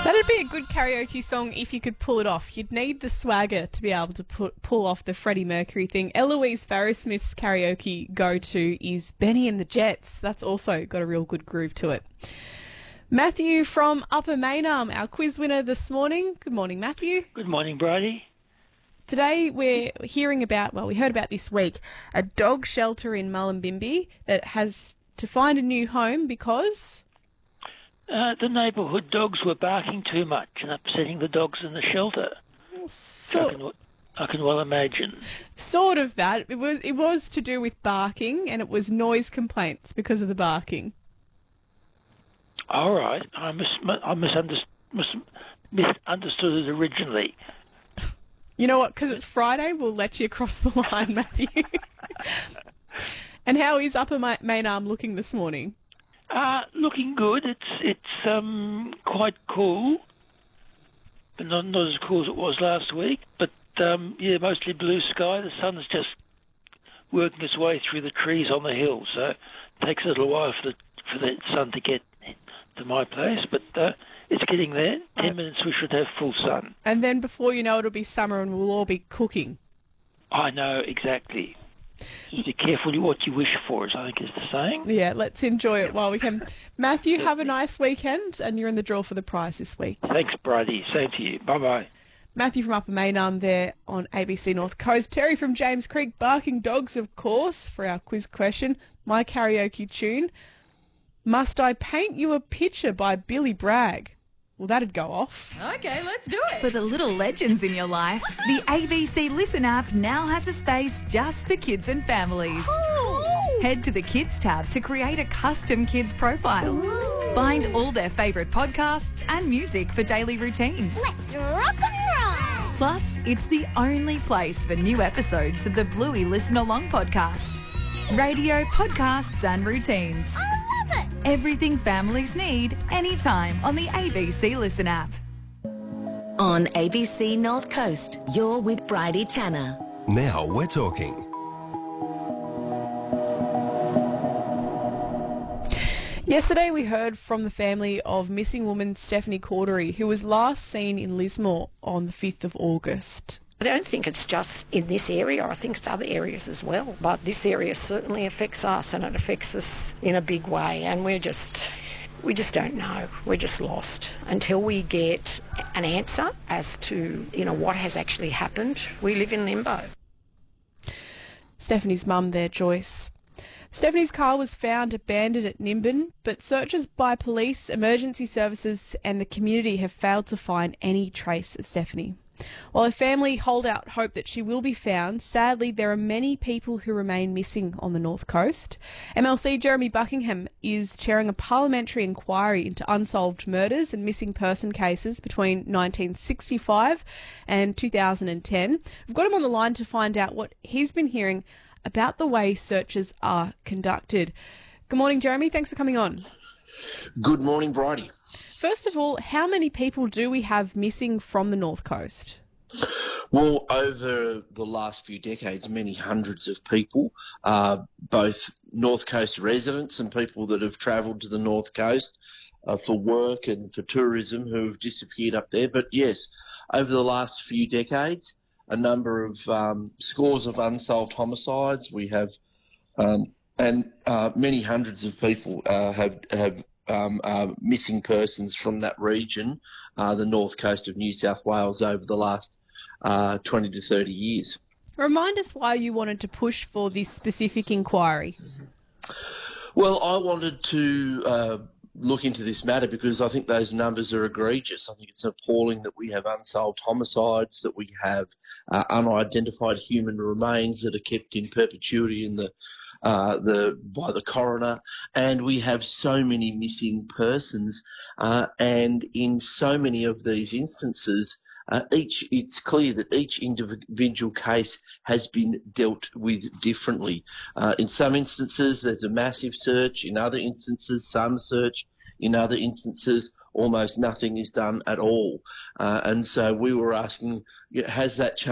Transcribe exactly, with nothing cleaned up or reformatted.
That'd be a good karaoke song if you could pull it off. You'd need the swagger to be able to put, pull off the Freddie Mercury thing. Eloise Farrowsmith's karaoke go-to is Benny and the Jets. That's also got a real good groove to it. Matthew from Upper Maynarm, our quiz winner this morning. Good morning, Matthew. Good morning, Brady. Today we're hearing about, well, we heard about this week, a dog shelter in Mullumbimby that has to find a new home because... Uh, the neighbourhood dogs were barking too much and upsetting the dogs in the shelter. So, I, can, I can well imagine. Sort of that. It was it was to do with barking, and it was noise complaints because of the barking. All right. I, mis- I misunderstood, mis- misunderstood it originally. You know what? Because it's Friday, we'll let you across the line, Matthew. And how is Upper Ma- Maynarm looking this morning? Uh, looking good. It's it's um quite cool, but not not as cool as it was last week. But um, yeah, mostly blue sky. The sun's just working its way through the trees on the hill, so it takes a little while for the for the sun to get to my place. But uh, it's getting there. Ten minutes, we should have full sun. And then before you know it, it'll be summer and we'll all be cooking. I know exactly. Just be careful what you wish for, as I think is the saying. Yeah, let's enjoy it while we can. Matthew, have a nice weekend, and you're in the draw for the prize this week. Thanks, Brady. Same to you. Bye-bye. Matthew from Upper Maynarm there on A B C North Coast. Terry from James Creek, barking dogs, of course, for our quiz question. My karaoke tune, Must I Paint You a Picture by Billy Bragg. Well, that'd go off. Okay, let's do it. For the little legends in your life, the A B C Listen app now has a space just for kids and families. Ooh. Head to the Kids tab to create a custom kids profile. Ooh. Find all their favourite podcasts and music for daily routines. Let's rock and roll. Plus, it's the only place for new episodes of the Bluey Listen Along podcast. Radio, podcasts and routines. Everything families need, anytime on the A B C Listen app. On A B C North Coast, you're with Bridie Tanner. Now we're talking. Yesterday we heard from the family of missing woman Stephanie Cordery, who was last seen in Lismore on the fifth of August. I don't think it's just in this area. I think it's other areas as well. But this area certainly affects us, and it affects us in a big way. And we're just, we just don't know. We're just lost. Until we get an answer as to, you know, what has actually happened, we live in limbo. Stephanie's mum there, Joyce. Stephanie's car was found abandoned at Nimbin, but searches by police, emergency services and the community have failed to find any trace of Stephanie. While her family hold out hope that she will be found, sadly there are many people who remain missing on the North Coast. M L C Jeremy Buckingham is chairing a parliamentary inquiry into unsolved murders and missing person cases between nineteen sixty-five and two thousand ten. We've got him on the line to find out what he's been hearing about the way searches are conducted. Good morning, Jeremy. Thanks for coming on. Good morning, Bridie. First of all, how many people do we have missing from the North Coast? Well, over the last few decades, many hundreds of people, uh, both North Coast residents and people that have travelled to the North Coast uh, for work and for tourism who have disappeared up there. But yes, over the last few decades, a number of um, scores of unsolved homicides. We have, um, and uh, many hundreds of people uh, have have Um, uh, missing persons from that region, uh, the north coast of New South Wales, over the last uh, twenty to thirty years. Remind us why you wanted to push for this specific inquiry. Well, I wanted to uh, look into this matter because I think those numbers are egregious. I think it's appalling that we have unsolved homicides, that we have uh, unidentified human remains that are kept in perpetuity in the Uh, the by the coroner, and we have so many missing persons, uh, and in so many of these instances, uh, each it's clear that each individual case has been dealt with differently. Uh, in some instances, there's a massive search. In other instances, some search. In other instances, almost nothing is done at all. Uh, and so we were asking, has that changed?